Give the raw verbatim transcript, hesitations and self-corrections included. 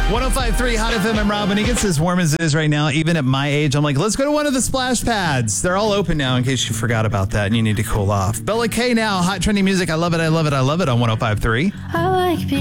one oh five point three Hot F M and Rob. When it gets as warm as it is right now, even at my age, I'm like, let's go to one of the splash pads. They're all open now in case you forgot about that and you need to cool off. Bella K now, hot trending music. I love it. I love it. I love it on one oh five point three. I like